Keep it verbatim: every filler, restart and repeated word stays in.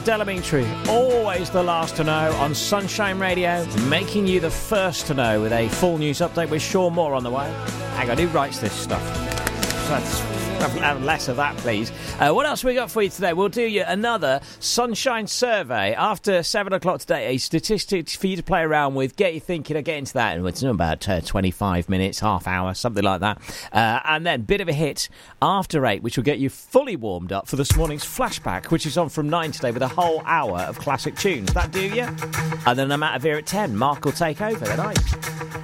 Delamitri, always the last to know on Sunshine Radio, making you the first to know with a full news update with Sean Moore on the way. Hang on, who writes this stuff? Let's have less of that, please. Uh, what else we got for you today? We'll do you another Sunshine survey after seven o'clock today. A statistic for you to play around with. Get you thinking. I'll get into that in it's about uh, twenty-five minutes, half hour, something like that. Uh, and then bit of a hit after eight, which will get you fully warmed up for this morning's flashback, which is on from nine today with a whole hour of classic tunes. That do you? And then I'm out of here at ten. Mark will take over. Then I.